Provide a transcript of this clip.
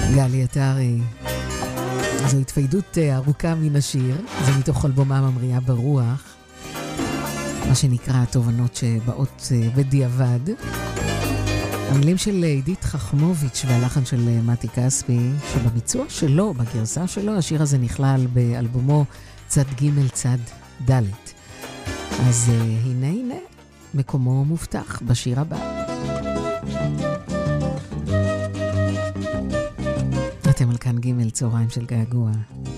גלי עטרי. זו התפיידות ארוכה מן השיר, זה מתוך אלבומה ממריאה ברוח, מה שנקרא התובנות שבאות בדיעבד. המילים של עידית חכמוביץ' והלחן של מתי כספי, שבביצוע שלו, בגרסה שלו, השיר הזה נכלל באלבומו צד ג' צד ד'. אז הנה, מקומו מובטח בשיר הבא. אתם על כאן ג' צהריים של געגוע.